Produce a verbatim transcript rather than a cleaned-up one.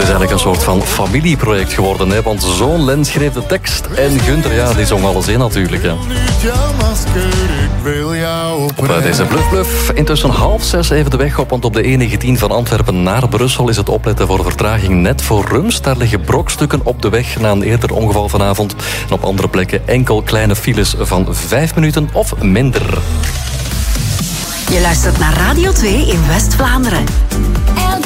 is eigenlijk een soort van familieproject geworden, hè? Want zo'n Len schreef de tekst en Gunther, ja, die zong alles in natuurlijk. Hè? Op uh, deze Bluff Bluff, intussen half zes even de weg op, want op de E negentien van Antwerpen naar Brussel is het opletten voor vertraging net voor Rums. Daar liggen brokstukken op de weg na een eerder ongeval vanavond. En op andere plekken enkel kleine files van vijf minuten of minder. Je luistert naar Radio twee in West-Vlaanderen.